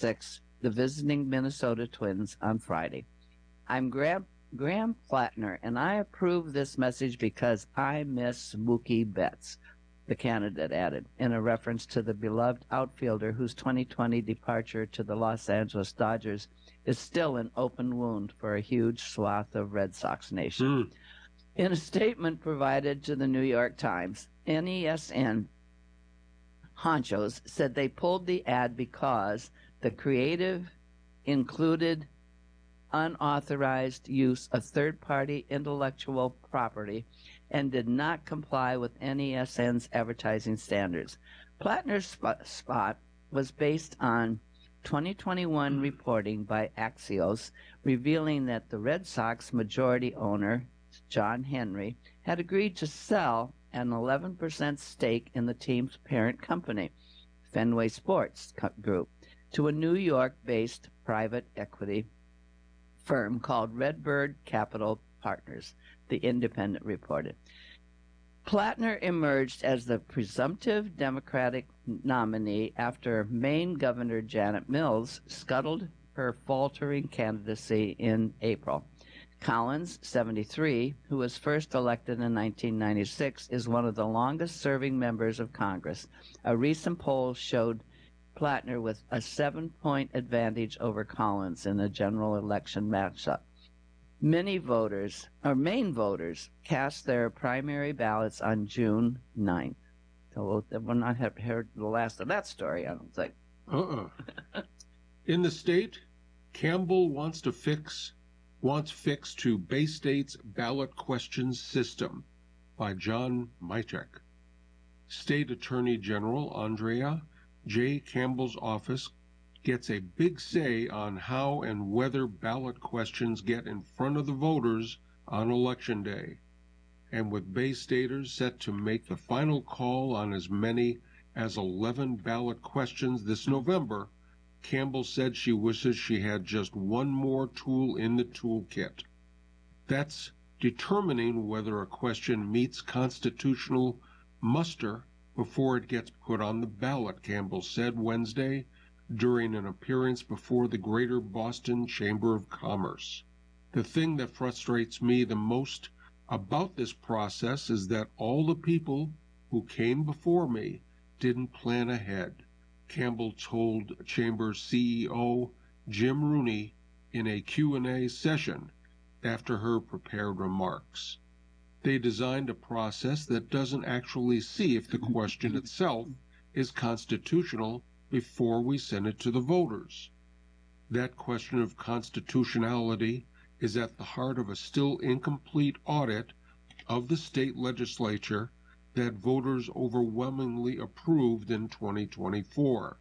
6, the visiting Minnesota Twins on Friday. I'm Graham Plattner, and I approve this message because I miss Mookie Betts, the candidate added, in a reference to the beloved outfielder whose 2020 departure to the Los Angeles Dodgers is still an open wound for a huge swath of Red Sox Nation. In a statement provided to the New York Times, NESN honchos said they pulled the ad because the creative included unauthorized use of third-party intellectual property and did not comply with NESN's advertising standards. Plattner's spot was based on 2021 reporting by Axios revealing that the Red Sox majority owner, John Henry, had agreed to sell an 11% stake in the team's parent company, Fenway Sports Group, to a New York-based private equity firm called Redbird Capital Partners, The Independent reported. Plattner emerged as the presumptive Democratic nominee after Maine Governor Janet Mills scuttled her faltering candidacy in April. Collins, 73, who was first elected in 1996, is one of the longest-serving members of Congress. A recent poll showed Plattner with a 7-point advantage over Collins in a general election matchup. Maine voters cast their primary ballots on June 9th. So we'll not have heard the last of that story, I don't think. In the state, Campbell wants fix to Bay State's ballot questions system by John Mychek. State Attorney General Andrea J. Campbell's office gets a big say on how and whether ballot questions get in front of the voters on Election Day. And with Bay Staters set to make the final call on as many as 11 ballot questions this November, Campbell said she wishes she had just one more tool in the toolkit. That's determining whether a question meets constitutional muster before it gets put on the ballot, Campbell said Wednesday during an appearance before the Greater Boston Chamber of Commerce. The thing that frustrates me the most about this process is that all the people who came before me didn't plan ahead, Campbell told Chamber CEO Jim Rooney in a Q&A session after her prepared remarks. They designed a process that doesn't actually see if the question itself is constitutional before we send it to the voters. That question of constitutionality is at the heart of a still incomplete audit of the state legislature that voters overwhelmingly approved in 2024.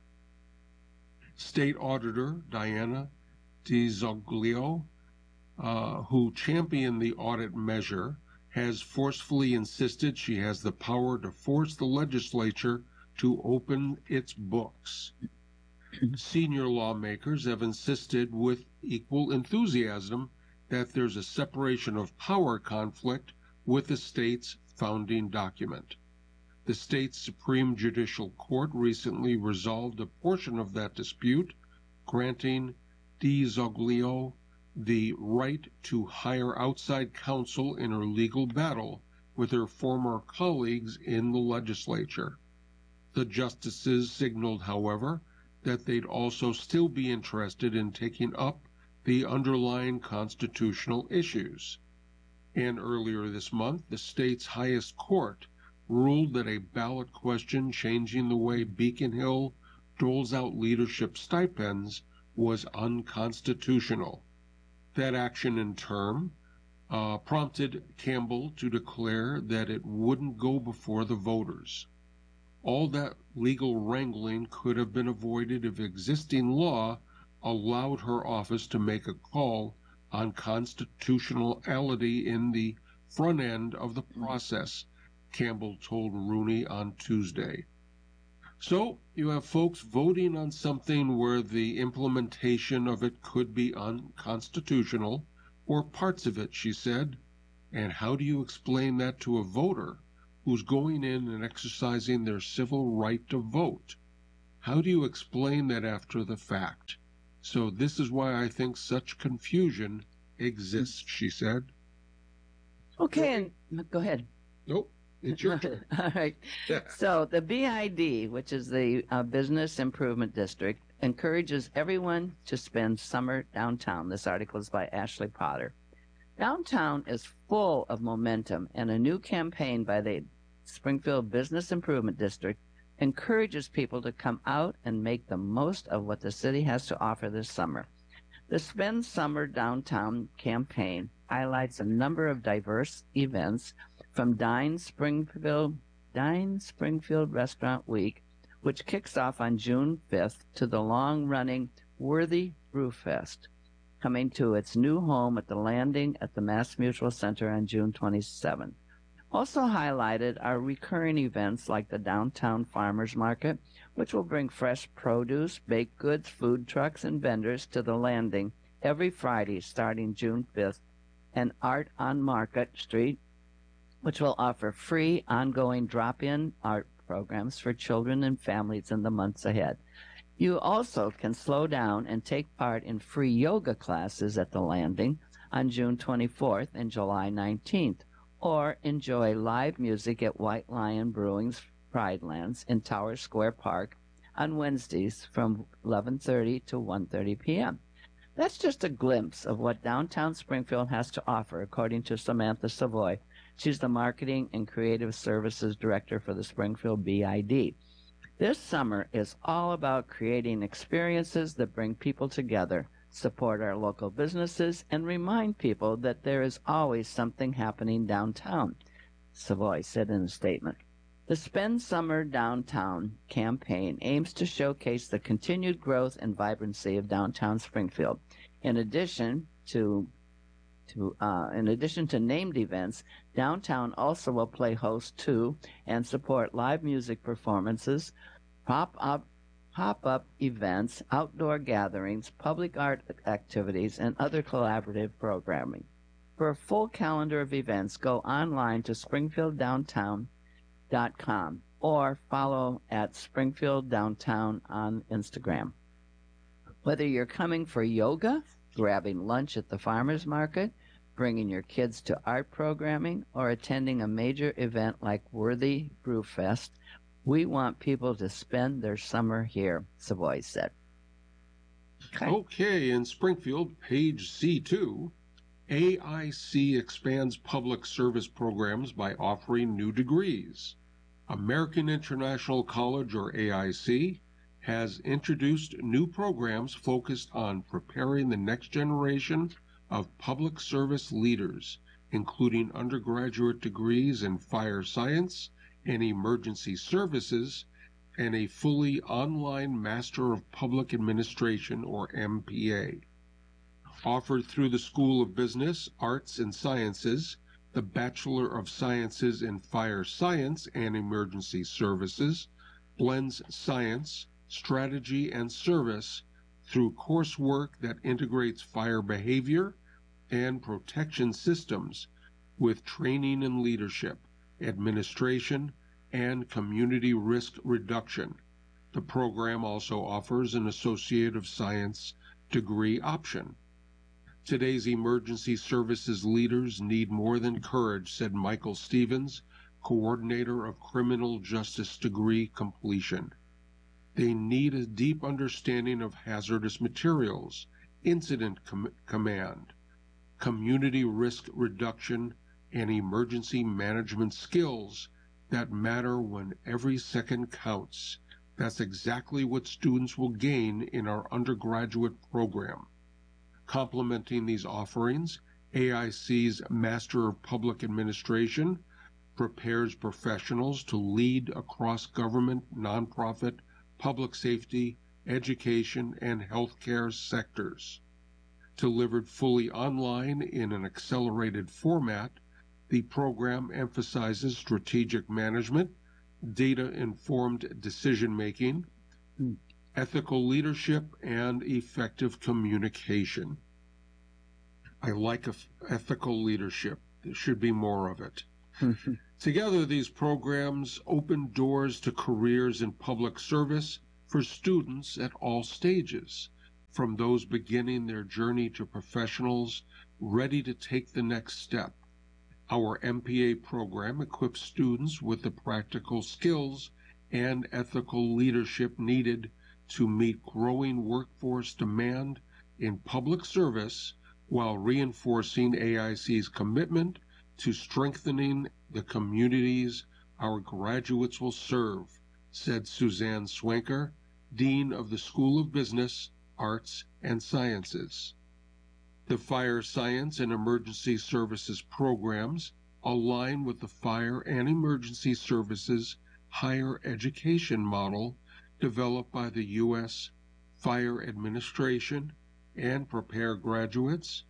State Auditor Diana DiZoglio, who championed the audit measure, has forcefully insisted she has the power to force the legislature to open its books. Senior lawmakers have insisted with equal enthusiasm that there's a separation of power conflict with the state's founding document. The state's Supreme Judicial Court recently resolved a portion of that dispute, granting DiZoglio the right to hire outside counsel in her legal battle with her former colleagues in the legislature. The justices signaled, however, that they'd also still be interested in taking up the underlying constitutional issues. And earlier this month, the state's highest court ruled that a ballot question changing the way Beacon Hill doles out leadership stipends was unconstitutional. That action in turn prompted Campbell to declare that it wouldn't go before the voters. All that legal wrangling could have been avoided if existing law allowed her office to make a call on constitutionality in the front end of the process, Campbell told Rooney on Tuesday. So you have folks voting on something where the implementation of it could be unconstitutional, or parts of it, she said. And how do you explain that to a voter who's going in and exercising their civil right to vote? How do you explain that after the fact? So this is why I think such confusion exists, she said. Okay, and go ahead. Nope, it's your turn. All right. So the BID, which is the Business Improvement District, encourages everyone to spend summer downtown. This article is by Ashley Potter. Downtown is full of momentum, and a new campaign by the Springfield Business Improvement District encourages people to come out and make the most of what the city has to offer this summer. The Spend Summer Downtown campaign highlights a number of diverse events from Dine Springfield Restaurant Week, which kicks off on June 5th, to the long-running Worthy Brew Fest, coming to its new home at the Landing at the Mass Mutual Center on June 27th. Also highlighted are recurring events like the Downtown Farmers Market, which will bring fresh produce, baked goods, food trucks, and vendors to the Landing every Friday starting June 5th, and Art on Market Street, which will offer free ongoing drop-in art programs for children and families in the months ahead. You also can slow down and take part in free yoga classes at the Landing on June 24th and July 19th, or enjoy live music at White Lion Brewing's Pridelands in Tower Square Park on Wednesdays from 11:30 to 1:30 p.m. That's just a glimpse of what downtown Springfield has to offer, according to Samantha Savoy. She's the Marketing and Creative Services Director for the Springfield BID. This summer is all about creating experiences that bring people together, support our local businesses, and remind people that there is always something happening downtown, Savoy said in a statement. The Spend Summer Downtown campaign aims to showcase the continued growth and vibrancy of downtown Springfield. In addition to named events, downtown also will play host to and support live music performances, pop-up events, outdoor gatherings, public art activities, and other collaborative programming. For a full calendar of events, go online to springfielddowntown.com or follow at Springfield Downtown on Instagram. Whether you're coming for yoga, grabbing lunch at the farmers market, bringing your kids to art programming, or attending a major event like Worthy Brew Fest, we want people to spend their summer here, Savoy said. Okay, in Springfield, page C2, AIC expands public service programs by offering new degrees. American International College, or AIC, has introduced new programs focused on preparing the next generation of public service leaders, including undergraduate degrees in fire science and emergency services, and a fully online Master of Public Administration, or MPA. Offered through the School of Business, Arts, and Sciences, the Bachelor of Sciences in Fire Science and Emergency Services blends science, strategy, and service through coursework that integrates fire behavior and protection systems with training in leadership, administration, and community risk reduction. The program also offers an Associate of Science degree option. Today's emergency services leaders need more than courage, said Michael Stevens, coordinator of criminal justice degree completion. They need a deep understanding of hazardous materials, incident command, community risk reduction, and emergency management skills that matter when every second counts. That's exactly what students will gain in our undergraduate program. Complementing these offerings, AIC's Master of Public Administration prepares professionals to lead across government, nonprofit, public safety, education, and healthcare sectors. Delivered fully online in an accelerated format, the program emphasizes strategic management, data-informed decision-making, ethical leadership, and effective communication. I like ethical leadership. There should be more of it. Together, these programs open doors to careers in public service, for students at all stages, from those beginning their journey to professionals ready to take the next step. Our MPA program equips students with the practical skills and ethical leadership needed to meet growing workforce demand in public service while reinforcing AIC's commitment to strengthening the communities our graduates will serve, said Suzanne Swanker, Dean of the School of Business, Arts, and Sciences. The Fire Science and Emergency Services programs align with the Fire and Emergency Services higher education model developed by the U.S. Fire Administration and prepare graduates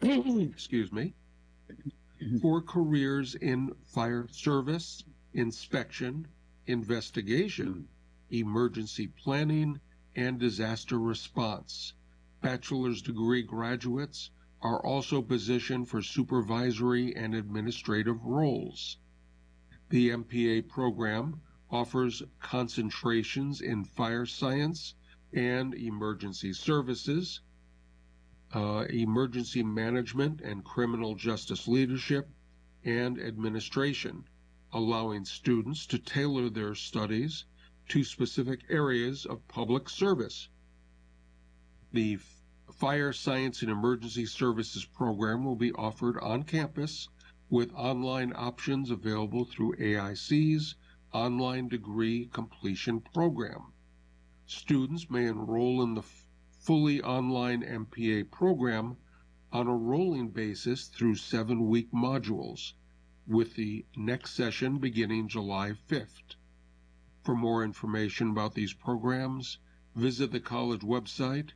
for careers in fire service, inspection, investigation, emergency planning, and disaster response. Bachelor's degree graduates are also positioned for supervisory and administrative roles. The MPA program offers concentrations in fire science and emergency services, emergency management and criminal justice leadership, and administration, allowing students to tailor their studies to specific areas of public service. The Fire Science and Emergency Services program will be offered on campus with online options available through AIC's online degree completion program. Students may enroll in the fully online MPA program on a rolling basis through 7-week modules, with the next session beginning July 5th. For more information about these programs, visit the college website,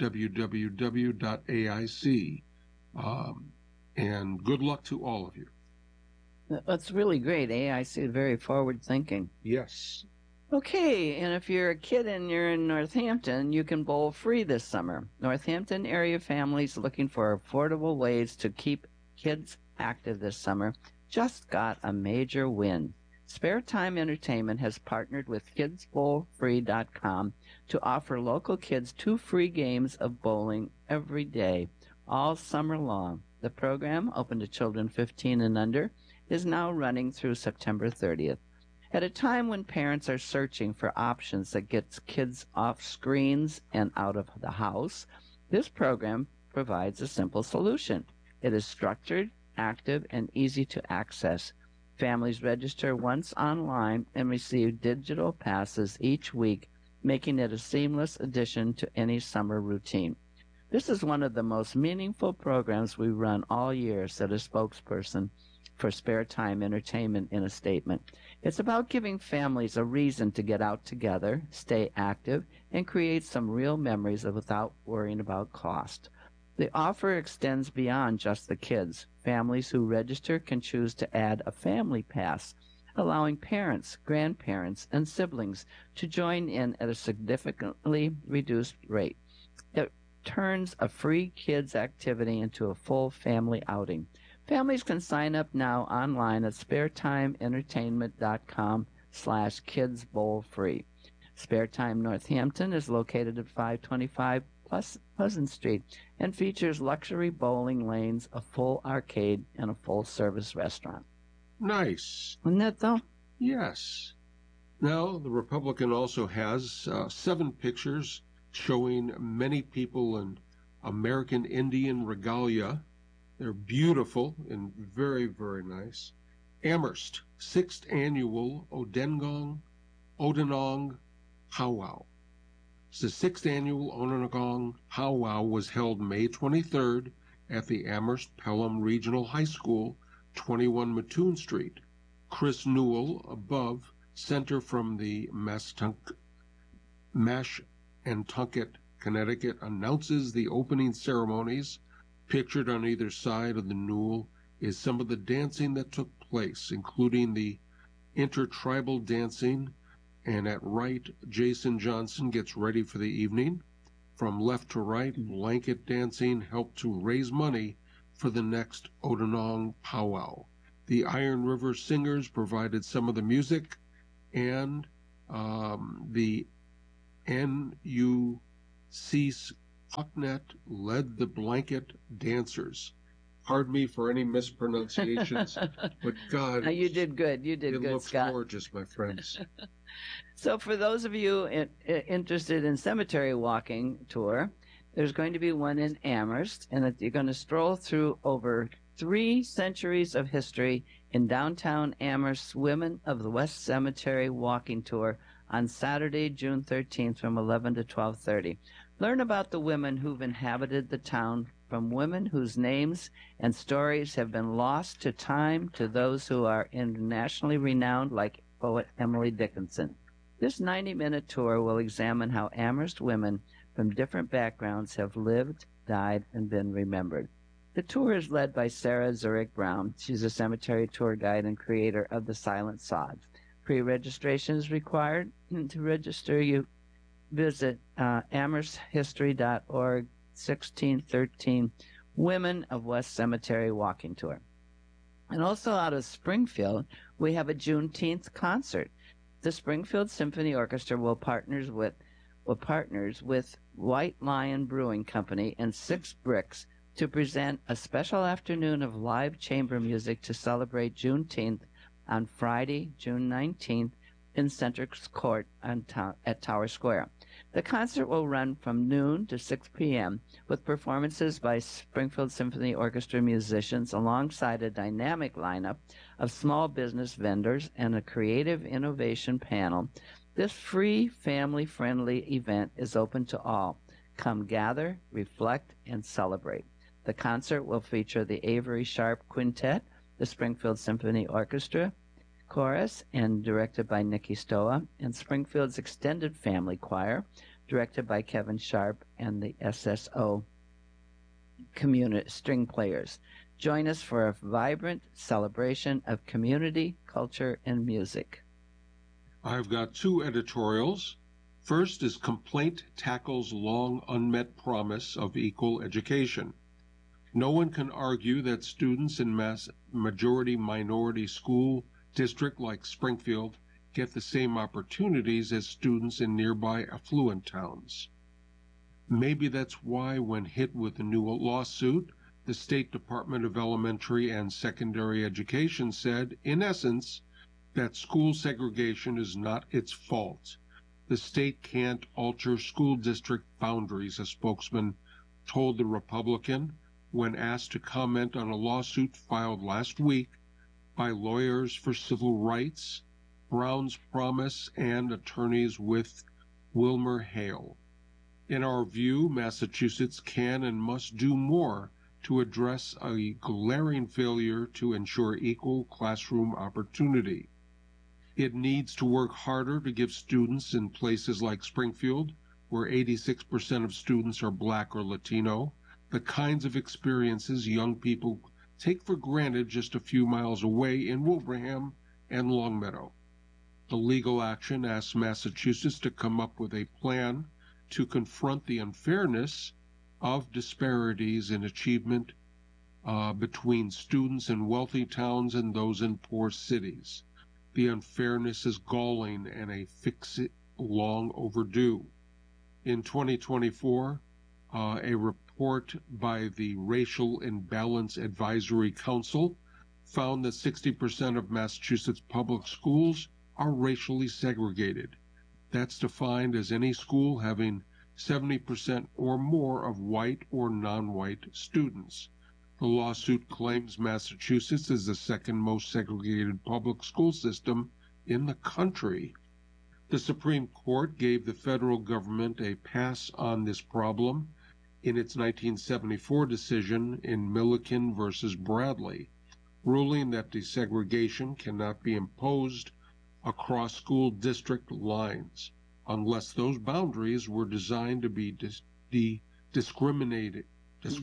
www.aic, and good luck to all of you. That's really great. AIC is very forward thinking. Yes. Okay, and if you're a kid and you're in Northampton, you can bowl free this summer. Northampton area families looking for affordable ways to keep kids active this summer just got a major win. Spare Time Entertainment has partnered with KidsBowlFree.com to offer local kids 2 free games of bowling every day, all summer long. The program, open to children 15 and under, is now running through September 30th. At a time when parents are searching for options that gets kids off screens and out of the house, this program provides a simple solution. It is structured, active, and easy to access. Families register once online and receive digital passes each week, making it a seamless addition to any summer routine. This is one of the most meaningful programs we run all year, said a spokesperson for Spare Time Entertainment in a statement. It's about giving families a reason to get out together, stay active, and create some real memories without worrying about cost. The offer extends beyond just the kids. Families who register can choose to add a family pass, allowing parents, grandparents, and siblings to join in at a significantly reduced rate. It turns a free kids activity into a full family outing. Families can sign up now online at sparetimeentertainment.com/kidsbowlfree. Spare Time Northampton is located at 525 Pleasant Street and features luxury bowling lanes, a full arcade, and a full-service restaurant. Nice. Isn't that though? Yes. Now, the Republican also has 7 pictures showing many people in American Indian regalia. They're beautiful and very, very nice. Amherst, 6th Annual Odenong Powwow. The 6th Annual Odenong Powwow was held May 23rd at the Amherst Pelham Regional High School, 21 Mattoon Street. Chris Newell, above, Center from the Mashantucket, Connecticut, announces the opening ceremonies. Pictured on either side of the Newell is some of the dancing that took place, including the intertribal dancing, and at right, Jason Johnson gets ready for the evening. From left to right, blanket dancing helped to raise money for the next Odenong powwow. The Iron River Singers provided some of the music, and the N.U.C. Pucknet led the blanket dancers. Pardon me for any mispronunciations, but God, No, you did good. You did it good, looks Scott. gorgeous, my friends. So, for those of you interested in cemetery walking tour, there's going to be one in Amherst, and that you're going to stroll through over 3 centuries of history in downtown Amherst. Women of the West Cemetery walking tour on Saturday, June 13th, from 11 to 12:30. Learn about the women who've inhabited the town, from women whose names and stories have been lost to time to those who are internationally renowned, like poet Emily Dickinson. This 90-minute tour will examine how Amherst women from different backgrounds have lived, died, and been remembered. The tour is led by Sarah Zurich Brown. She's a cemetery tour guide and creator of the Silent Sod. Pre-registration is required. To register, you visit amhersthistory.org 1613 Women of West Cemetery Walking Tour. And also out of Springfield, we have a Juneteenth concert. The Springfield Symphony Orchestra will partners with White Lion Brewing Company and Six Bricks to present a special afternoon of live chamber music to celebrate Juneteenth on Friday, June 19th, in Center Court at Tower Square. The concert will run from noon to 6 p.m. with performances by Springfield Symphony Orchestra musicians alongside a dynamic lineup of small business vendors and a creative innovation panel. This free, family-friendly event is open to all. Come gather, reflect, and celebrate. The concert will feature the Avery Sharp Quintet, the Springfield Symphony Orchestra, Chorus, and directed by Nikki Stoa, and Springfield's Extended Family Choir, directed by Kevin Sharp, and the SSO community string players. Join us for a vibrant celebration of community, culture, and music. I've got 2 editorials. First is Complaint Tackles Long Unmet Promise of Equal Education. No one can argue that students in majority-minority school district like Springfield get the same opportunities as students in nearby affluent towns. Maybe that's why, when hit with a new lawsuit, the State Department of Elementary and Secondary Education said, in essence, that school segregation is not its fault. The state can't alter school district boundaries, a spokesman told the Republican when asked to comment on a lawsuit filed last week by Lawyers for Civil Rights, Brown's Promise, and attorneys with Wilmer Hale. In our view, Massachusetts can and must do more to address a glaring failure to ensure equal classroom opportunity. It needs to work harder to give students in places like Springfield, where 86% of students are Black or Latino, the kinds of experiences young people take for granted just a few miles away in Wilbraham and Longmeadow. The legal action asks Massachusetts to come up with a plan to confront the unfairness of disparities in achievement between students in wealthy towns and those in poor cities. The unfairness is galling and a fix it long overdue. In 2024, a report by the Racial Imbalance Advisory Council found that 60% of Massachusetts public schools are racially segregated. That's defined as any school having 70% or more of white or non-white students. The lawsuit claims Massachusetts is the second most segregated public school system in the country. The Supreme Court gave the federal government a pass on this problem in its 1974 decision in Milliken versus Bradley, ruling that desegregation cannot be imposed across school district lines unless those boundaries were designed to be discriminatory.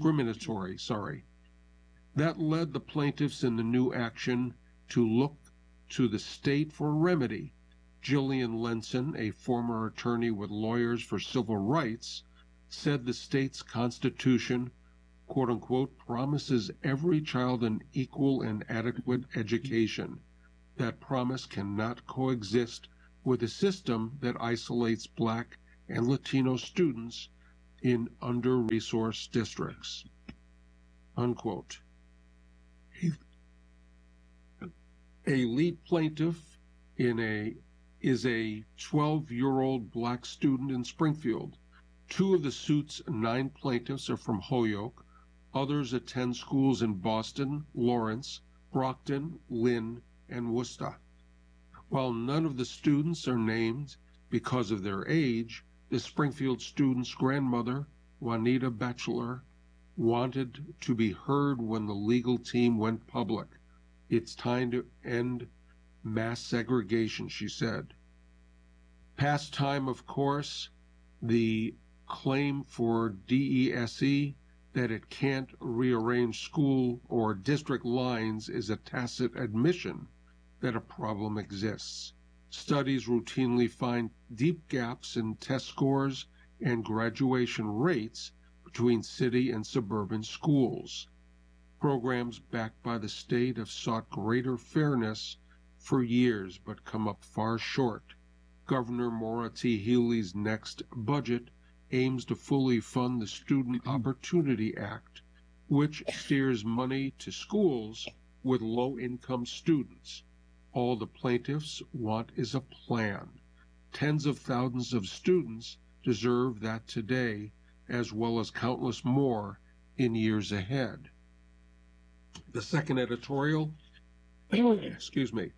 That led the plaintiffs in the new action to look to the state for a remedy. Jillian Lenson, a former attorney with Lawyers for Civil Rights, said the state's constitution, quote unquote, promises every child an equal and adequate education. That promise cannot coexist with a system that isolates Black and Latino students in under-resourced districts. Unquote. A lead plaintiff is a 12-year-old black student in Springfield. Two of the suit's 9 plaintiffs are from Holyoke. Others attend schools in Boston, Lawrence, Brockton, Lynn, and Worcester. While none of the students are named because of their age, the Springfield student's grandmother, Juanita Batchelor, wanted to be heard when the legal team went public. It's time to end mass segregation, she said. Past time, of course, the claim for DESE that it can't rearrange school or district lines is a tacit admission that a problem exists. Studies routinely find deep gaps in test scores and graduation rates between city and suburban schools. Programs backed by the state have sought greater fairness for years but come up far short. Governor Maura T. Healey's next budget aims to fully fund the Student Opportunity Act, which steers money to schools with low-income students. All the plaintiffs want is a plan. Tens of thousands of students deserve that today, as well as countless more in years ahead. The second editorial, excuse me,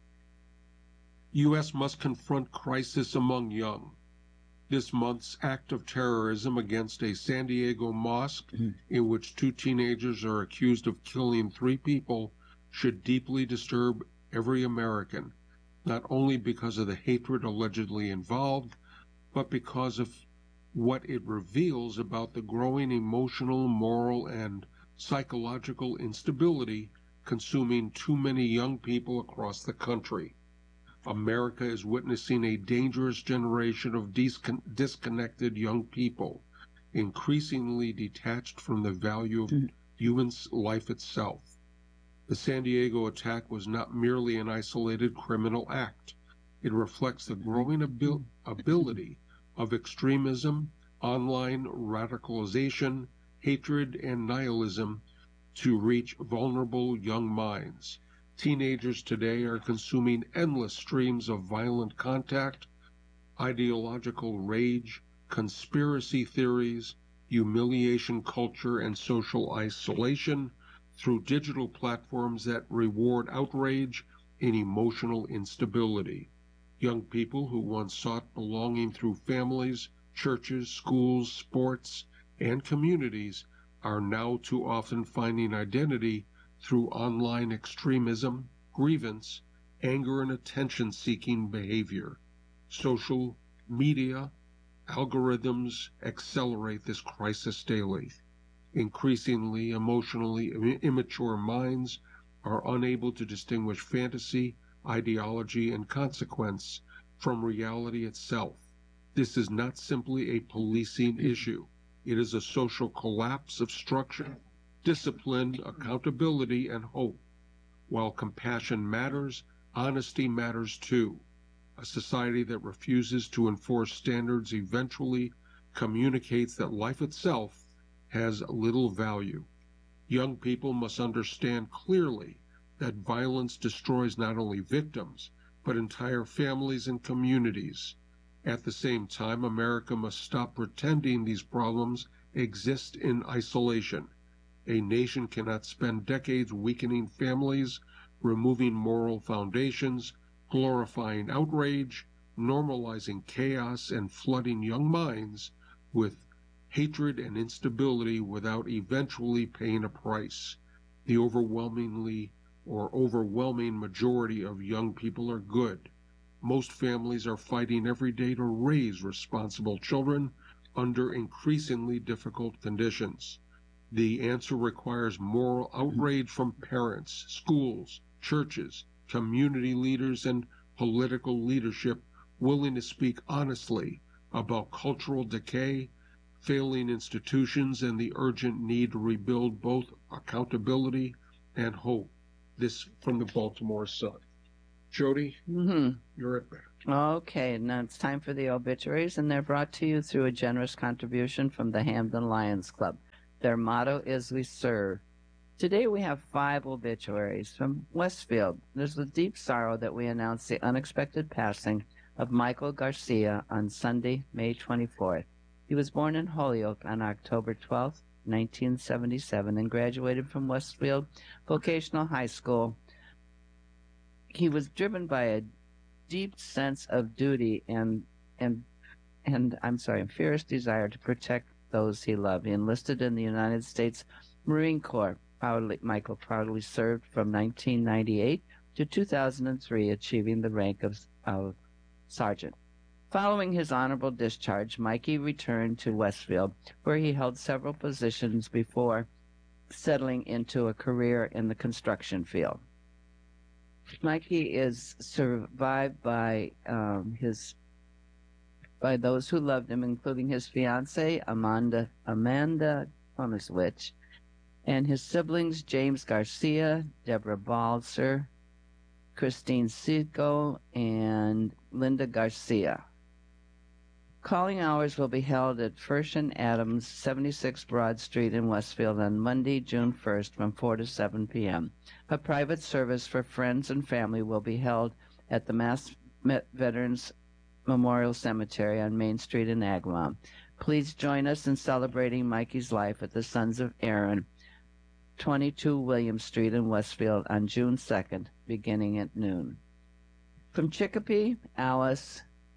U.S. must confront crisis among young. This month's act of terrorism against a San Diego mosque in which 2 teenagers are accused of killing 3 people should deeply disturb every American, not only because of the hatred allegedly involved, but because of what it reveals about the growing emotional, moral, and psychological instability consuming too many young people across the country. America is witnessing a dangerous generation of disconnected young people, increasingly detached from the value of human life itself. The San Diego attack was not merely an isolated criminal act. It reflects the growing ability of extremism, online radicalization, hatred, and nihilism to reach vulnerable young minds. Teenagers today are consuming endless streams of violent contact, ideological rage, conspiracy theories, humiliation culture, and social isolation through digital platforms that reward outrage and emotional instability. Young people who once sought belonging through families, churches, schools, sports, and communities are now too often finding identity through online extremism, grievance, anger, and attention-seeking behavior. Social media algorithms accelerate this crisis daily. Increasingly emotionally immature minds are unable to distinguish fantasy, ideology, and consequence from reality itself. This is not simply a policing issue. It is a social collapse of structure, discipline, accountability, and hope. While compassion matters, honesty matters too. A society that refuses to enforce standards eventually communicates that life itself has little value. Young people must understand clearly that violence destroys not only victims, but entire families and communities. At the same time, America must stop pretending these problems exist in isolation. A nation cannot spend decades weakening families, removing moral foundations, glorifying outrage, normalizing chaos, and flooding young minds with hatred and instability without eventually paying a price. The overwhelming majority of young people are good. Most families are fighting every day to raise responsible children under increasingly difficult conditions. The answer requires moral outrage from parents, schools, churches, community leaders, and political leadership willing to speak honestly about cultural decay, failing institutions, and the urgent need to rebuild both accountability and hope. This from the Baltimore Sun. Jody, you're at bat. Okay, now it's time for the obituaries, and they're brought to you through a generous contribution from the Hamden Lions Club. Their motto is "We Serve." Today we have 5 obituaries from Westfield. There's with deep sorrow that we announce the unexpected passing of Michael Garcia on Sunday, May 24th. He was born in Holyoke on October 12th, 1977, and graduated from Westfield Vocational High School. He was driven by a deep sense of duty and fierce desire to protect those he loved. He enlisted in the United States Marine Corps. Michael proudly served from 1998 to 2003, achieving the rank of sergeant. Following his honorable discharge, Mikey returned to Westfield, where he held several positions before settling into a career in the construction field. Mikey is survived by by those who loved him, including his fiancee Amanda Konuswich, and his siblings James Garcia, Deborah Balser, Christine Sico, and Linda Garcia. Calling hours will be held at First and Adams, 76 Broad Street in Westfield on Monday, June 1st from 4 to 7 p.m. A private service for friends and family will be held at the Mass Veterans Memorial Cemetery on Main Street in Agawam. Please join us in celebrating Mikey's life at the Sons of Aaron, 22 William Street in Westfield on June 2nd, beginning at noon. From Chicopee, Alice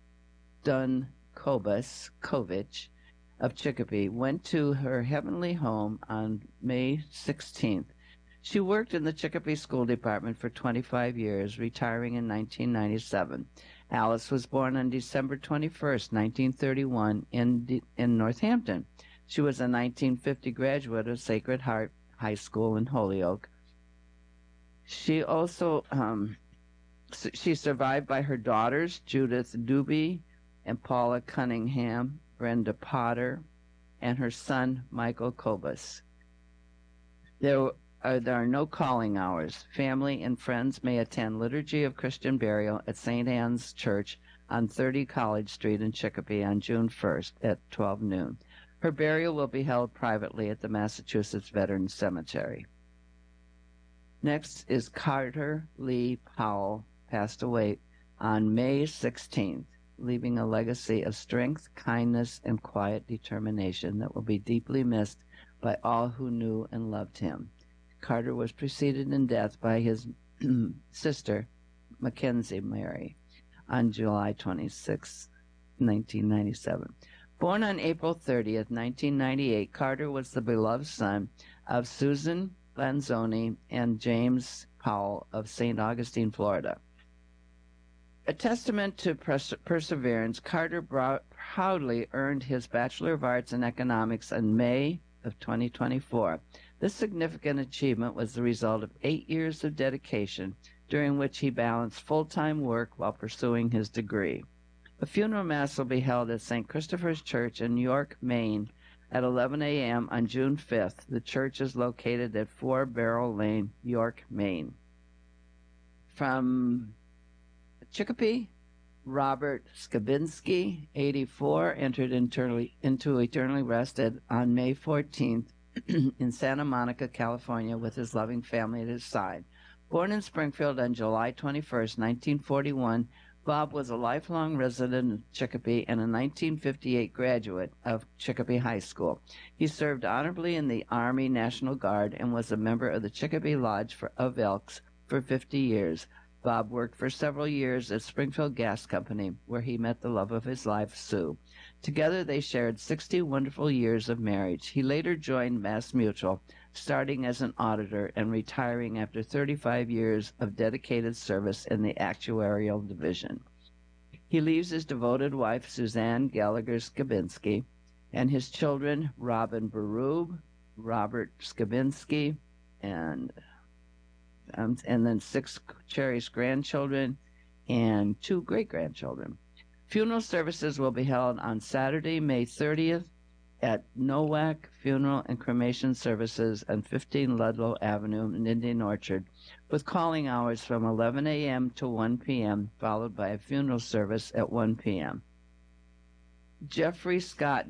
Dunkovich of Chicopee went to her heavenly home on May 16th. She worked in the Chicopee School Department for 25 years, retiring in 1997. Alice was born on December 21st, 1931 in Northampton. She was a 1950 graduate of Sacred Heart High School in Holyoke. She also she's survived by her daughters, Judith Doobie and Paula Cunningham, Brenda Potter, and her son, Michael Kobus. There are no calling hours. Family and friends may attend Liturgy of Christian Burial at St. Anne's Church on 30 College Street in Chicopee on June 1st at 12 noon. Her burial will be held privately at the Massachusetts Veterans Cemetery. Next is Carter Lee Powell, passed away on May 16th, leaving a legacy of strength, kindness, and quiet determination that will be deeply missed by all who knew and loved him. Carter was preceded in death by his sister, Mackenzie Mary, on July 26, 1997. Born on April 30th, 1998, Carter was the beloved son of Susan Lanzoni and James Powell of St. Augustine, Florida. A testament to perseverance, Carter proudly earned his Bachelor of Arts in Economics in May of 2024. This significant achievement was the result of 8 years of dedication, during which he balanced full-time work while pursuing his degree. A funeral mass will be held at St. Christopher's Church in York, Maine, at 11 a.m. on June 5th. The church is located at 4 Barrel Lane, York, Maine. From Chicopee, Robert Skabinski, 84, entered into eternally rested on May 14th in Santa Monica, California, with his loving family at his side. Born in Springfield on July 21st, 1941, Bob was a lifelong resident of Chicopee and a 1958 graduate of Chicopee High School. He served honorably in the Army National Guard and was a member of the Chicopee Lodge of Elks for 50 years. Bob worked for several years at Springfield Gas Company, where he met the love of his life, Sue. Together they shared 60 wonderful years of marriage. He later joined Mass Mutual, starting as an auditor and retiring after 35 years of dedicated service in the actuarial division. He leaves his devoted wife, Suzanne Gallagher Skabinski, and his children, Robin Berube, Robert Skabinski, and then 6 cherished grandchildren and 2 great-grandchildren. Funeral services will be held on Saturday, May 30th at Nowak Funeral and Cremation Services on 15 Ludlow Avenue in Indian Orchard, with calling hours from 11 a.m. to 1 p.m., followed by a funeral service at 1 p.m. Jeffrey Scott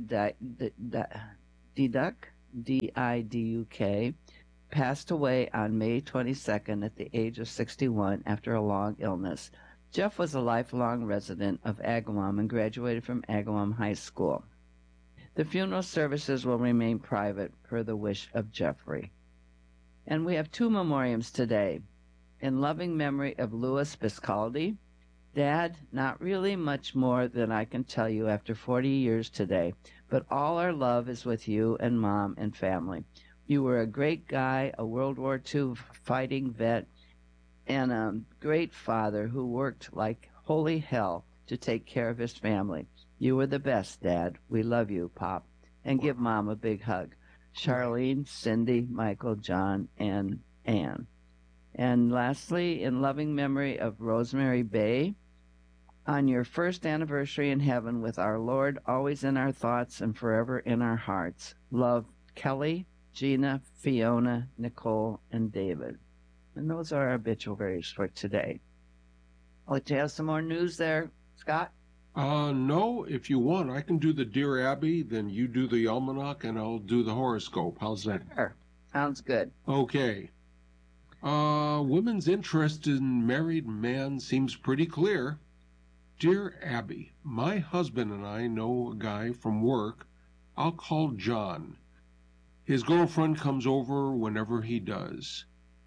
Diduk, D-I-D-U-K, passed away on May 22nd at the age of 61 after a long illness. Jeff was a lifelong resident of Agawam and graduated from Agawam High School. The funeral services will remain private per the wish of Jeffrey. And we have two memoriams today. In loving memory of Louis Biscaldi. Dad, not really much more than I can tell you after 40 years today, but all our love is with you and Mom and family. You were a great guy, a World War II fighting vet, and a great father who worked like holy hell to take care of his family. You were the best, Dad. We love you, Pop. And give Mom a big hug. Charlene, Cindy, Michael, John, and Ann. And lastly, in loving memory of Rosemary Bay, on your first anniversary in heaven with our Lord always in our thoughts and forever in our hearts. Love, Kelly, Gina, Fiona, Nicole, and David. And those are our obituaries for today. I'd like to have some more news there, Scott? No, if you want, I can do the Dear Abby, then you do the almanac, and I'll do the horoscope. How's that? Sure. Sounds good. Okay. Women's interest in married man seems pretty clear. Dear Abby, my husband and I know a guy from work I'll call John. His girlfriend comes over whenever he does.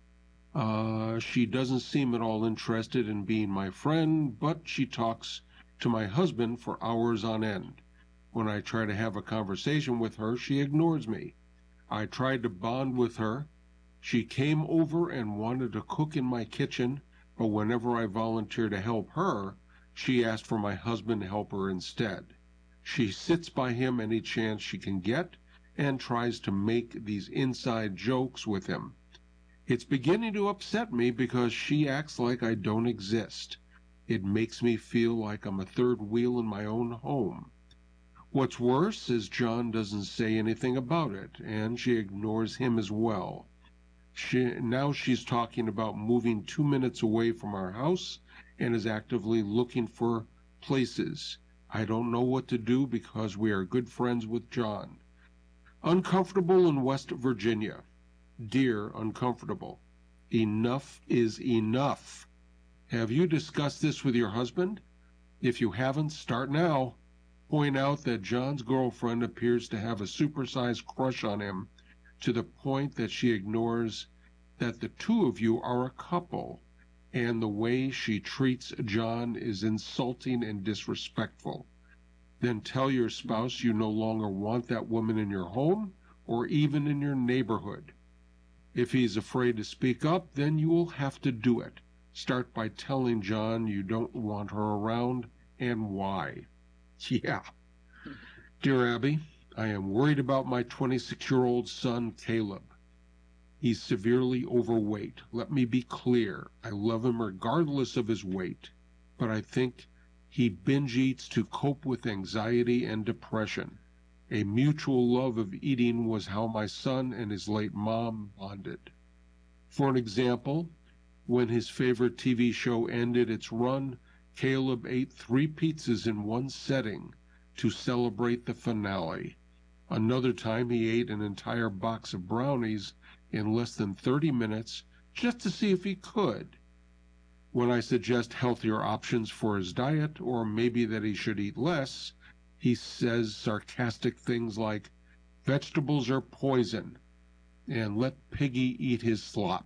She doesn't seem at all interested in being my friend, but she talks to my husband for hours on end. When I try to have a conversation with her, she ignores me. I tried to bond with her. She came over and wanted to cook in my kitchen, but whenever I volunteer to help her, she asked for my husband to help her instead. She sits by him any chance she can get and tries to make these inside jokes with him. It's beginning to upset me because she acts like I don't exist. It makes me feel like I'm a third wheel in my own home. What's worse is John doesn't say anything about it, and she ignores him as well. Now she's talking about moving 2 minutes away from our house and is actively looking for places. I don't know what to do because we are good friends with John. Uncomfortable in West Virginia. Dear Uncomfortable, enough is enough. Have you discussed this with your husband? If you haven't, start now. Point out that John's girlfriend appears to have a supersized crush on him to the point that she ignores that the two of you are a couple, and the way she treats John is insulting and disrespectful. Then tell your spouse you no longer want that woman in your home or even in your neighborhood. If he's afraid to speak up, then you will have to do it. Start by telling John you don't want her around and why. Yeah. Dear Abby, I am worried about my 26-year-old son, Caleb. He's severely overweight. Let me be clear. I love him regardless of his weight, but I think he binge eats to cope with anxiety and depression. A mutual love of eating was how my son and his late mom bonded. For an example, when his favorite TV show ended its run, Caleb ate 3 pizzas in one setting to celebrate the finale. Another time he ate an entire box of brownies in less than 30 minutes just to see if he could. When I suggest healthier options for his diet, or maybe that he should eat less, he says sarcastic things like, "Vegetables are poison," and "let Piggy eat his slop."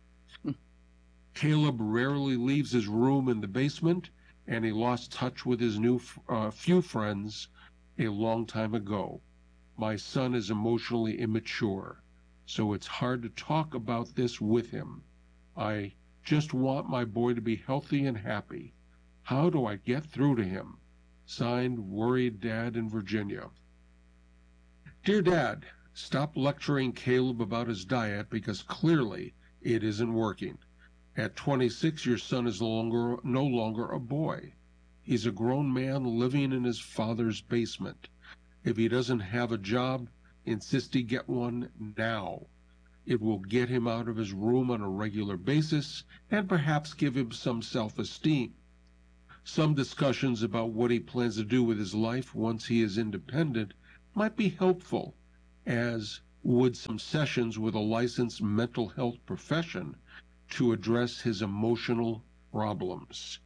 Caleb rarely leaves his room in the basement, and he lost touch with his few friends a long time ago. My son is emotionally immature, so it's hard to talk about this with him. I just want my boy to be healthy and happy. How do I get through to him? Signed, Worried Dad in Virginia. Dear Dad, stop lecturing Caleb about his diet because clearly it isn't working. At 26, your son is no longer a boy. He's a grown man living in his father's basement. If he doesn't have a job, insist he get one now. It will get him out of his room on a regular basis and perhaps give him some self-esteem. Some discussions about what he plans to do with his life once he is independent might be helpful, as would some sessions with a licensed mental health profession to address his emotional problems.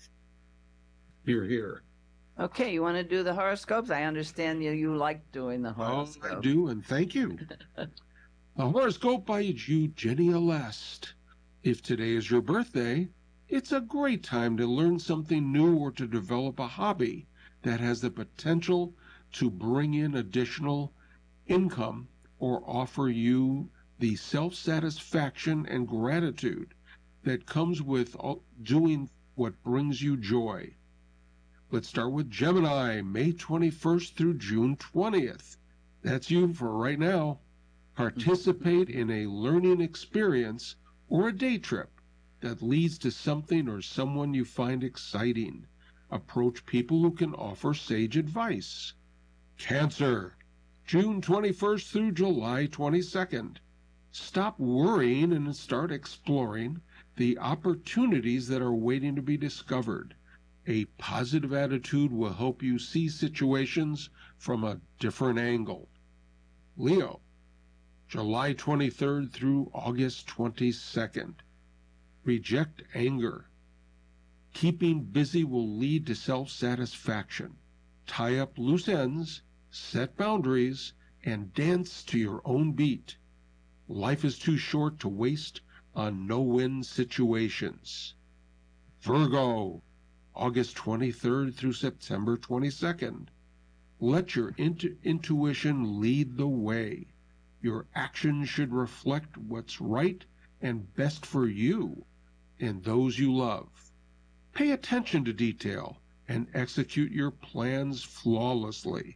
Hear, hear. Okay, you want to do the horoscopes? I understand you like doing the Oh, horoscopes. I do, and thank you. A horoscope by Eugenia Lest. If today is your birthday, it's a great time to learn something new or to develop a hobby that has the potential to bring in additional income or offer you the self-satisfaction and gratitude that comes with doing what brings you joy. Let's start with Gemini, May 21st through June 20th. That's you for right now. Participate in a learning experience or a day trip that leads to something or someone you find exciting. Approach people who can offer sage advice. Cancer, June 21st through July 22nd. Stop worrying and start exploring the opportunities that are waiting to be discovered. A positive attitude will help you see situations from a different angle. Leo, July 23rd through August 22nd. Reject anger. Keeping busy will lead to self-satisfaction. Tie up loose ends, set boundaries, and dance to your own beat. Life is too short to waste on no-win situations. Virgo, August 23rd through September 22nd. Let your intuition lead the way. Your actions should reflect what's right and best for you and those you love. Pay attention to detail and execute your plans flawlessly.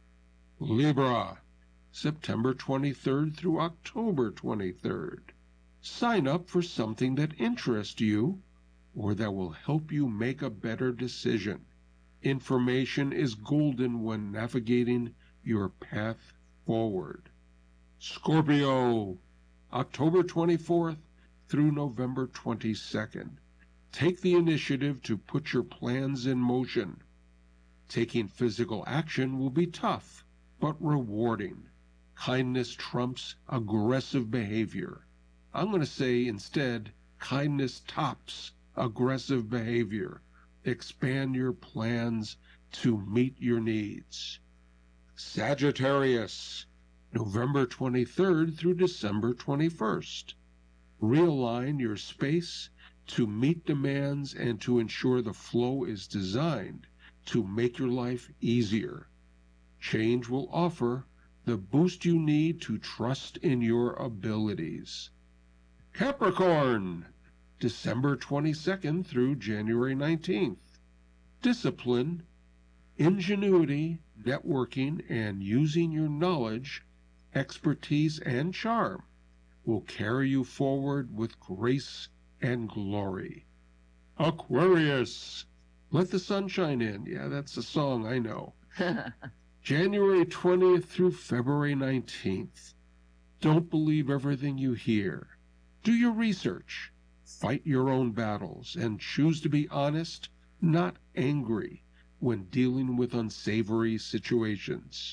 Libra, September 23rd through October 23rd. Sign up for something that interests you or that will help you make a better decision. Information is golden when navigating your path forward. Scorpio, October 24th through November 22nd. Take the initiative to put your plans in motion. Taking physical action will be tough, but rewarding. Kindness trumps aggressive behavior. I'm going to say instead, kindness tops aggressive behavior. Expand your plans to meet your needs. Sagittarius, November 23rd through December 21st. Realign your space to meet demands and to ensure the flow is designed to make your life easier. Change will offer the boost you need to trust in your abilities. Capricorn, December 22nd through January 19th. Discipline, ingenuity, networking, and using your knowledge, expertise, and charm will carry you forward with grace and glory. Aquarius, let the sun shine in. Yeah, that's a song I know. January 20th through February 19th. Don't believe everything you hear. Do your research. Fight your own battles and choose to be honest, not angry, when dealing with unsavory situations.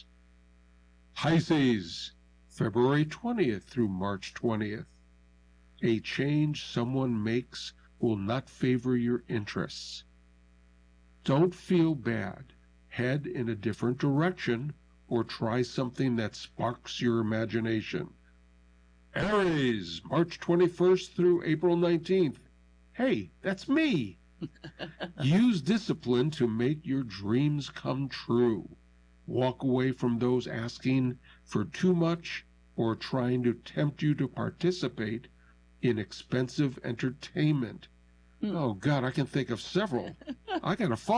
Pisces, February 20th through March 20th. A change someone makes will not favor your interests. Don't feel bad. Head in a different direction or try something that sparks your imagination. Aries, March 21st through April 19th. Hey, that's me. Use discipline to make your dreams come true. Walk away from those asking for too much or trying to tempt you to participate in expensive entertainment. Oh, God, I can think of several. I got to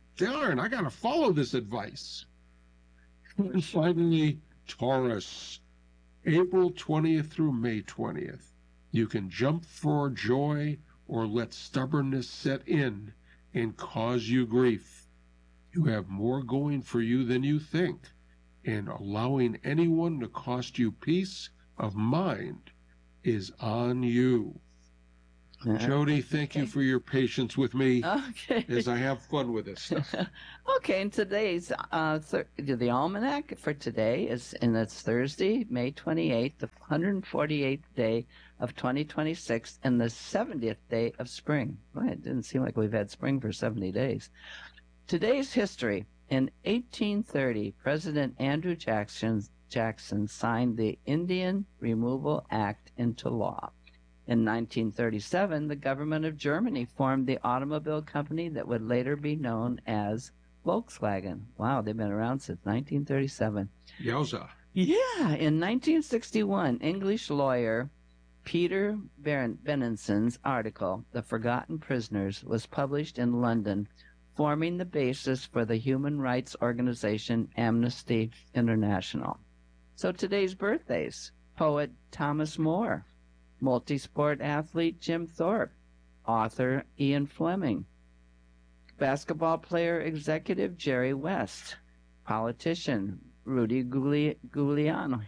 follow this advice. And finally, Taurus, April 20th through May 20th. You can jump for joy or let stubbornness set in and cause you grief. You have more going for you than you think. and allowing anyone to cost you peace of mind is on you. Jody, thank you for your patience with me as I have fun with this stuff. Okay, and today's the almanac for today is, and it's Thursday, May 28th, the 148th day of 2026, and the 70th day of spring. Boy, it didn't seem like we've had spring for 70 days. Today's history. In 1830, President Andrew Jackson signed the Indian Removal Act into law. In 1937, the government of Germany formed the automobile company that would later be known as Volkswagen. Wow, they've been around since 1937. Yowza. Yeah, in 1961, English lawyer Peter Benenson's article, The Forgotten Prisoners, was published in London, forming the basis for the human rights organization Amnesty International. So today's birthdays: poet Thomas More, multi-sport athlete Jim Thorpe, author Ian Fleming, basketball player executive Jerry West, politician Rudy Giuliani,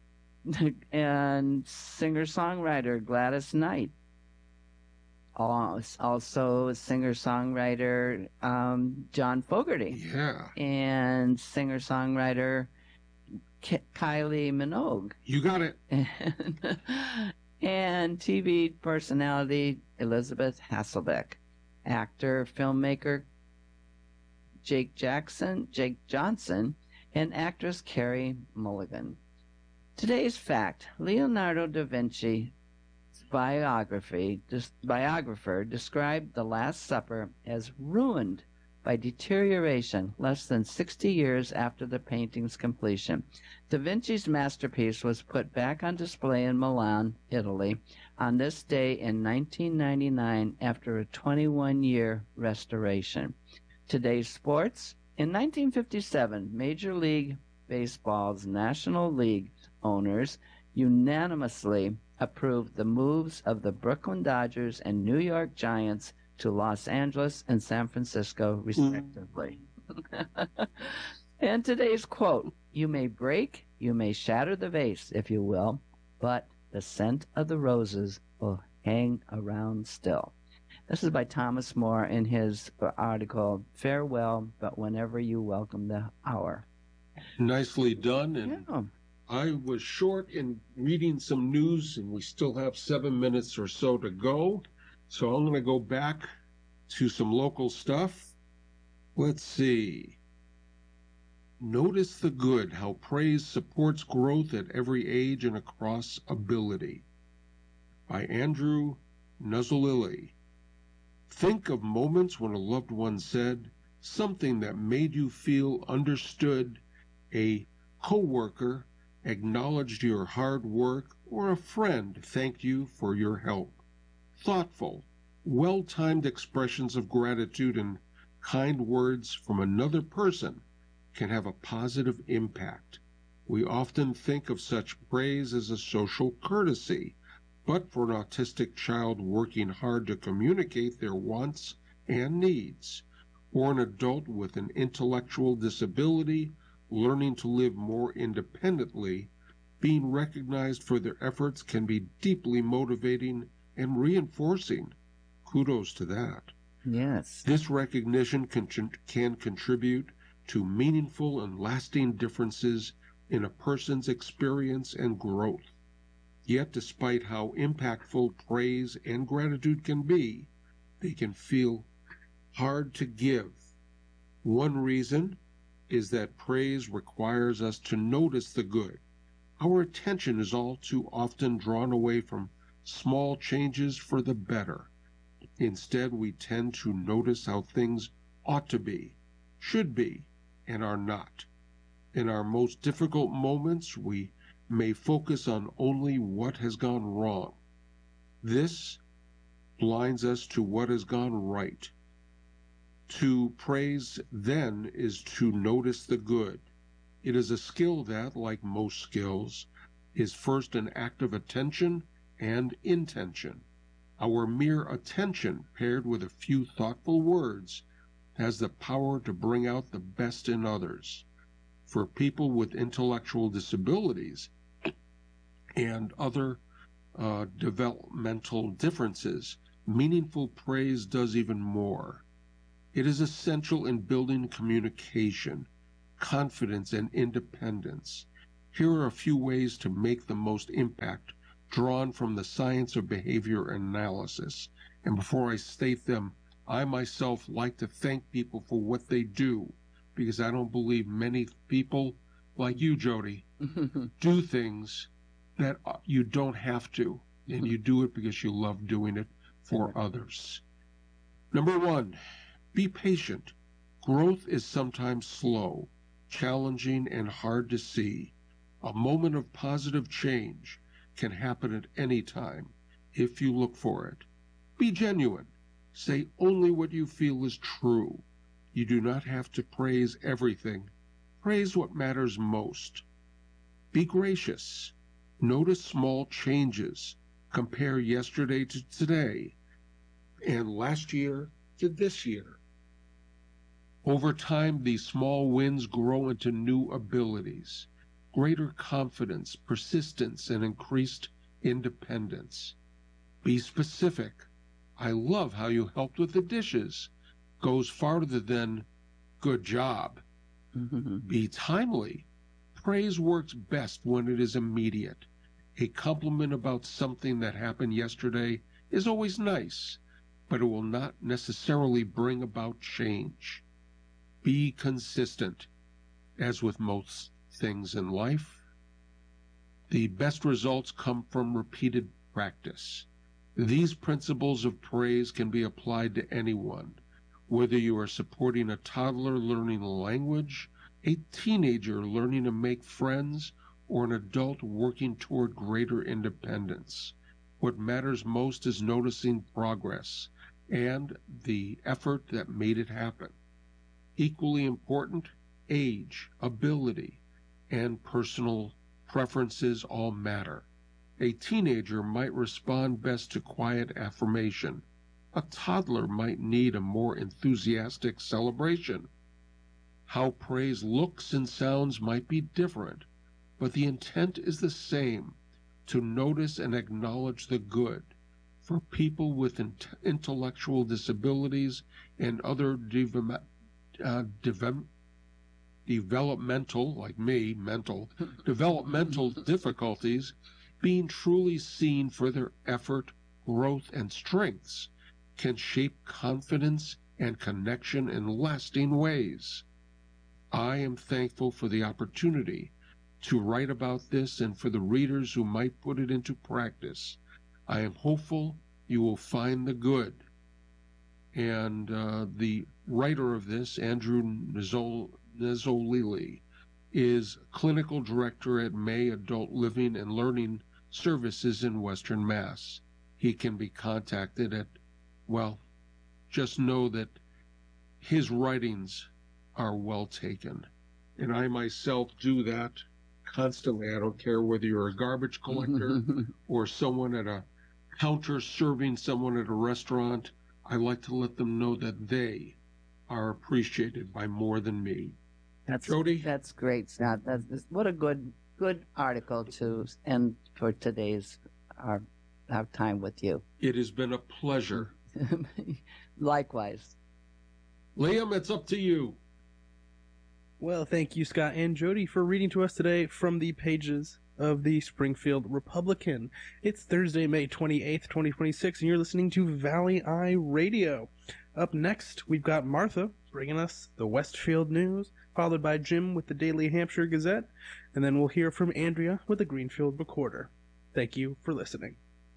and singer-songwriter Gladys Knight. Also singer-songwriter John Fogerty. Yeah. And singer-songwriter Kylie Minogue. You got it. And TV personality Elizabeth Hasselbeck, actor, filmmaker Jake Johnson, and actress Carey Mulligan. Today's fact: Leonardo da Vinci's biographer described The Last Supper as ruined by deterioration less than 60 years after the painting's completion. Da Vinci's masterpiece was put back on display in Milan, Italy, on this day in 1999 after a 21-year restoration. Today's sports: in 1957, Major League Baseball's National League owners unanimously approved the moves of the Brooklyn Dodgers and New York Giants to Los Angeles and San Francisco, respectively. And today's quote: you may break, you may shatter the vase, if you will, but the scent of the roses will hang around still. This is by Thomas More in his article, Farewell, But Whenever You Welcome the Hour. Nicely done. And yeah. I was short in reading some news, and we still have 7 minutes or so to go. So I'm going to go back to some local stuff. Let's see. Notice the good, how praise supports growth at every age and across ability. By Andrew Nuzzolilli. Think of moments when a loved one said something that made you feel understood, a co-worker acknowledged your hard work, or a friend thanked you for your help. Thoughtful, well-timed expressions of gratitude and kind words from another person can have a positive impact. We often think of such praise as a social courtesy, but for an autistic child working hard to communicate their wants and needs, or an adult with an intellectual disability learning to live more independently, being recognized for their efforts can be deeply motivating and reinforcing. Kudos to that. Yes. This recognition can contribute to meaningful and lasting differences in a person's experience and growth. Yet, despite how impactful praise and gratitude can be, they can feel hard to give. One reason is that praise requires us to notice the good. Our attention is all too often drawn away from small changes for the better. Instead, we tend to notice how things ought to be, should be, and are not. In our most difficult moments, we may focus on only what has gone wrong. This blinds us to what has gone right. To praise, then, is to notice the good. It is a skill that, like most skills, is first an act of attention and intention. Our mere attention, paired with a few thoughtful words, has the power to bring out the best in others. For people with intellectual disabilities and other developmental differences, meaningful praise does even more. It is essential in building communication, confidence, and independence. Here are a few ways to make the most impact drawn from the science of behavior analysis. And before I state them, I myself like to thank people for what they do, because I don't believe many people like you, Jody, do things that you don't have to, and you do it because you love doing it for others. Number one, be patient. Growth is sometimes slow, challenging, and hard to see. A moment of positive change can happen at any time if you look for it. Be genuine. Say only what you feel is true. You do not have to praise everything. Praise what matters most. Be gracious. Notice small changes. Compare yesterday to today and last year to this year. Over time, these small wins grow into new abilities, greater confidence, persistence, and increased independence. Be specific. I love how you helped with the dishes. Goes farther than good job. Be timely. Praise works best when it is immediate. A compliment about something that happened yesterday is always nice, but it will not necessarily bring about change. Be consistent. As with most things in life, the best results come from repeated practice. These principles of praise can be applied to anyone, whether you are supporting a toddler learning a language, a teenager learning to make friends, or an adult working toward greater independence. What matters most is noticing progress and the effort that made it happen. Equally important, age, ability, and personal preferences all matter. A teenager might respond best to quiet affirmation. A toddler might need a more enthusiastic celebration. How praise looks and sounds might be different, but the intent is the same, to notice and acknowledge the good. For people with intellectual disabilities and other developmental, like me, mental, developmental difficulties, being truly seen for their effort, growth, and strengths can shape confidence and connection in lasting ways. I am thankful for the opportunity to write about this and for the readers who might put it into practice. I am hopeful you will find the good. And the writer of this, Andrew Nezzolili, is clinical director at May Adult Living and Learning Services in Western Mass. He can be contacted at, well, just know that his writings are well taken. And I myself do that constantly. I don't care whether you're a garbage collector or someone at a counter serving someone at a restaurant. I like to let them know that they are appreciated by more than me. Jody? That's great, Scott. What a good article to end for today's our time with you. It has been a pleasure. Likewise. Liam, it's up to you. Well, thank you, Scott and Jody, for reading to us today from the pages of the Springfield Republican. It's Thursday, May 28th, 2026, and you're listening to Valley Eye Radio. Up next, we've got Martha bringing us the Westfield News, followed by Jim with the Daily Hampshire Gazette, and then we'll hear from Andrea with the Greenfield Recorder. Thank you for listening.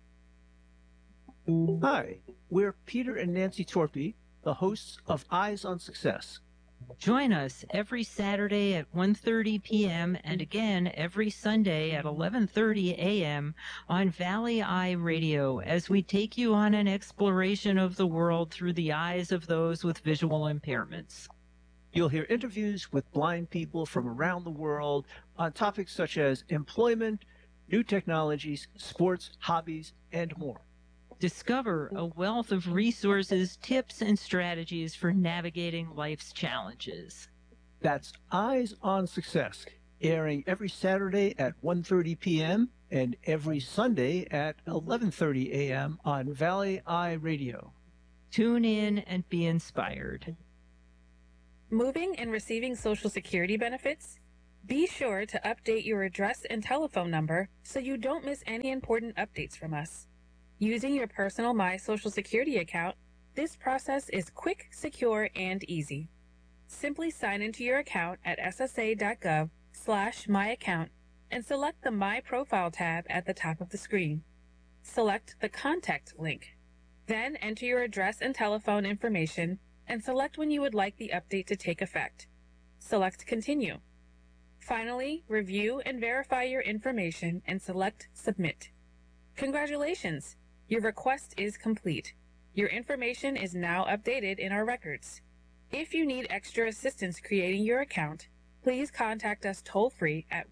Hi, we're Peter and Nancy Torpy, the hosts of Eyes on Success. Join us every Saturday at 1:30 p.m. and again every Sunday at 11:30 a.m. on Valley Eye Radio as we take you on an exploration of the world through the eyes of those with visual impairments. You'll hear interviews with blind people from around the world on topics such as employment, new technologies, sports, hobbies, and more. Discover a wealth of resources, tips, and strategies for navigating life's challenges. That's Eyes on Success, airing every Saturday at 1:30 p.m. and every Sunday at 11:30 a.m. on Valley Eye Radio. Tune in and be inspired. Moving and receiving Social Security benefits? Be sure to update your address and telephone number so you don't miss any important updates from us. Using your personal My Social Security account, this process is quick, secure, and easy. Simply sign into your account at ssa.gov/myaccount and select the My Profile tab at the top of the screen. Select the Contact link. Then enter your address and telephone information and select when you would like the update to take effect. Select Continue. Finally, review and verify your information and select Submit. Congratulations! Your request is complete. Your information is now updated in our records. If you need extra assistance creating your account, please contact us toll-free at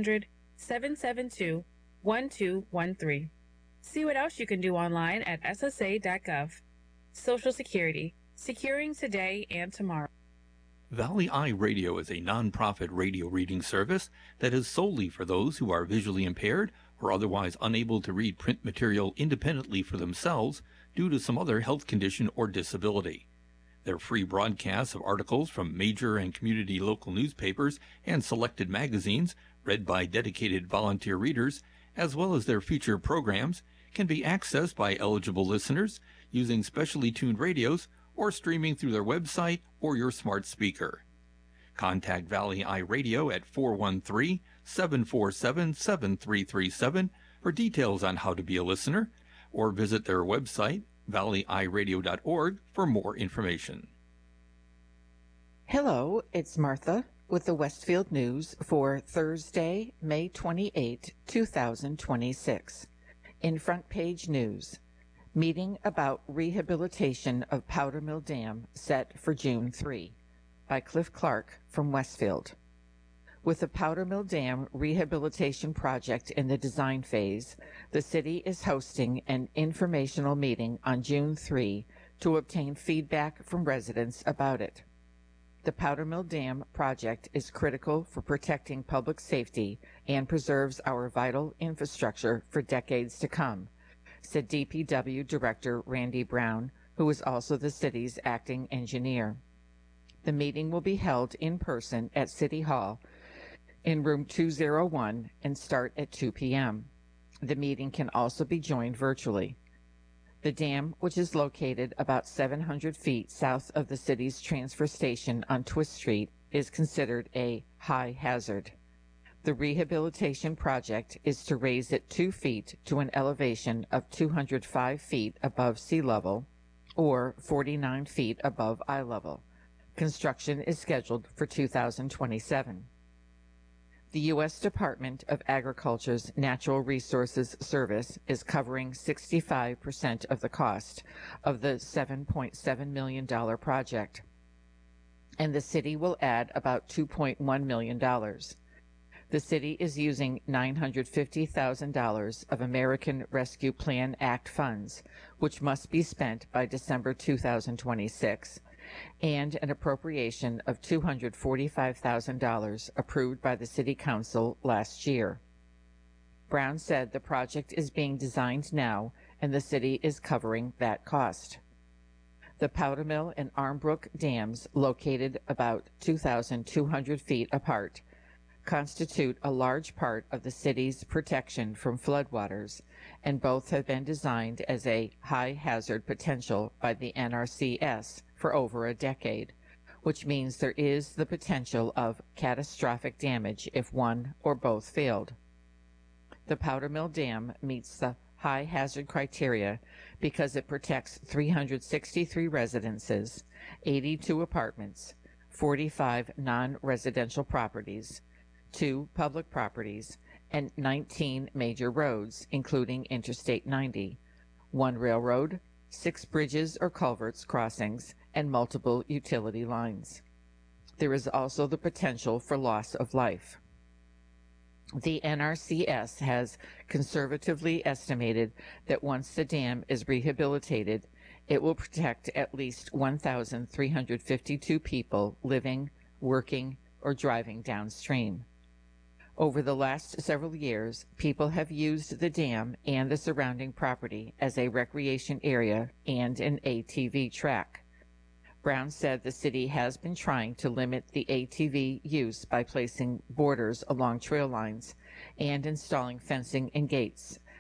1-800-772-1213. See what else you can do online at ssa.gov. Social Security, securing today and tomorrow. Valley Eye Radio is a nonprofit radio reading service that is solely for those who are visually impaired or otherwise unable to read print material independently for themselves due to some other health condition or disability. Their free broadcasts of articles from major and community local newspapers and selected magazines, read by dedicated volunteer readers, as well as their feature programs, can be accessed by eligible listeners using specially tuned radios or streaming through their website or your smart speaker. Contact Valley Eye Radio at 413-747-7337 for details on how to be a listener, or visit their website, valleyeyeradio.org, for more information. Hello, it's Martha with the Westfield News for Thursday, May 28, 2026. In front page news, meeting about rehabilitation of Powder Mill Dam set for June 3, by Cliff Clark from Westfield. With the Powder Mill Dam rehabilitation project in the design phase, the city is hosting an informational meeting on June 3 to obtain feedback from residents about it. The Powder Mill Dam project is critical for protecting public safety and preserves our vital infrastructure for decades to come, said DPW Director Randy Brown, who is also the city's acting engineer. The meeting will be held in person at City Hall in room 201 and start at 2 p.m. The meeting can also be joined virtually. The dam, which is located about 700 feet south of the city's transfer station on Twist Street, is considered a high hazard. The rehabilitation project is to raise it 2 feet to an elevation of 205 feet above sea level, or 49 feet above eye level. Construction is scheduled for 2027. The U.S. Department of Agriculture's Natural Resources Service is covering 65% of the cost of the $7.7 million project, and the city will add about $2.1 million. The city is using $950,000 of American Rescue Plan Act funds, which must be spent by December 2026, and an appropriation of $245,000 approved by the City Council last year. Brown said the project is being designed now, and the city is covering that cost. The Powder Mill and Armbrook dams, located about 2,200 feet apart, constitute a large part of the city's protection from floodwaters, and both have been designed as a high hazard potential by the NRCS for over a decade, which means there is the potential of catastrophic damage if one or both failed. The Powder Mill Dam meets the high hazard criteria because it protects 363 residences, 82 apartments, 45 non-residential properties, 2 public properties, and 19 major roads, including Interstate 90, 1 railroad, 6 bridges or culverts crossings, and multiple utility lines. There is also the potential for loss of life. The NRCS has conservatively estimated that once the dam is rehabilitated, it will protect at least 1,352 people living, working, or driving downstream. Over the last several years, people have used the dam and the surrounding property as a recreation area and an ATV track. Brown said the city has been trying to limit the ATV use by placing borders along trail lines and installing fencing and gates,